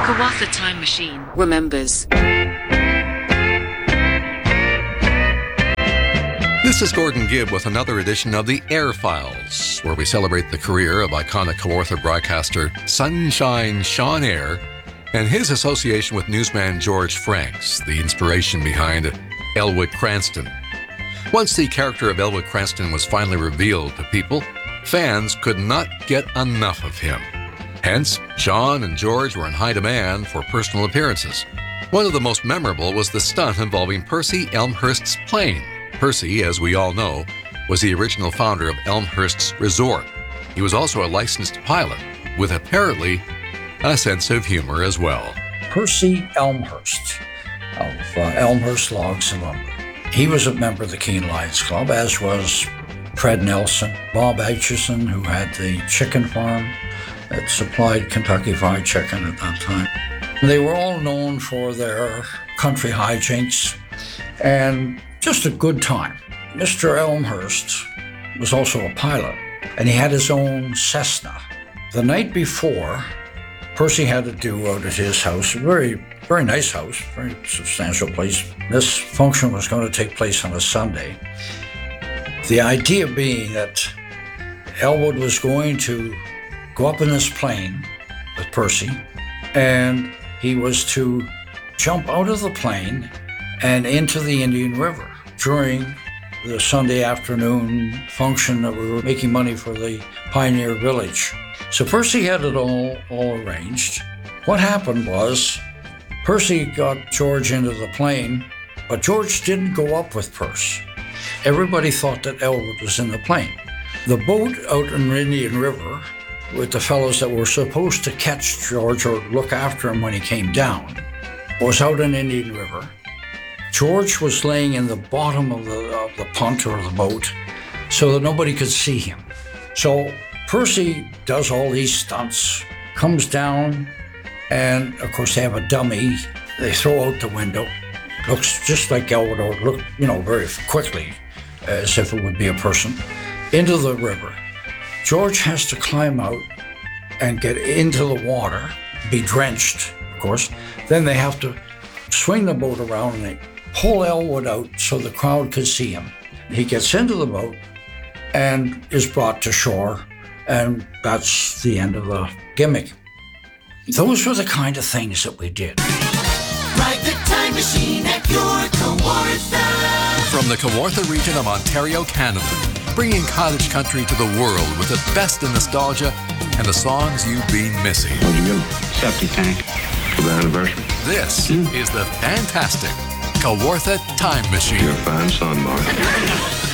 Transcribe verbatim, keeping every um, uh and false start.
Kawartha Time Machine remembers. This is Gordon Gibb with another edition of the Air Files, where we celebrate the career of iconic Kawartha broadcaster Sunshine Sean Air and his association with newsman George Franks, the inspiration behind Elwood Cranston. Once the character of Elwood Cranston was finally revealed to people, fans could not get enough of him. Hence, Sean and George were in high demand for personal appearances. One of the most memorable was the stunt involving Percy Elmhurst's plane. Percy, as we all know, was the original founder of Elmhurst's Resort. He was also a licensed pilot, with apparently a sense of humor as well. Percy Elmhurst of uh, Elmhurst Logs and Lumber. He was a member of the Keene Lions Club, as was Fred Nelson, Bob Aitchison, who had the chicken farm that supplied Kentucky Fried Chicken at that time. They were all known for their country hijinks and just a good time. Mister Elmhurst was also a pilot, and he had his own Cessna. The night before, Percy had to do out at his house, a very, very nice house, very substantial place. This function was going to take place on a Sunday. The idea being that Elwood was going to go up in this plane with Percy, and he was to jump out of the plane and into the Indian River during the Sunday afternoon function that we were making money for the Pioneer Village. So Percy had it all, all arranged. What happened was Percy got George into the plane, but George didn't go up with Percy. Everybody thought that Elwood was in the plane. The boat out in the Indian River with the fellows that were supposed to catch George or look after him when he came down was out in Indian River. George was laying in the bottom of the, of the punt or the boat so that nobody could see him. So Percy does all these stunts, comes down, and of course they have a dummy they throw out the window. Looks just like Elwood, or look, you know, very quickly, as if it would be a person, into the river. George has to climb out and get into the water, be drenched, of course. Then they have to swing the boat around and they pull Elwood out so the crowd could see him. He gets into the boat and is brought to shore, and that's the end of the gimmick. Those were the kind of things that we did. Ride the time machine at your Kawartha. From the Kawartha region of Ontario, Canada, bringing cottage country to the world with the best in nostalgia and the songs you've been missing. What'd you get? Septic tank for the anniversary. This Mm. is the fantastic Kawartha Time Machine. You're a fine son, Mark.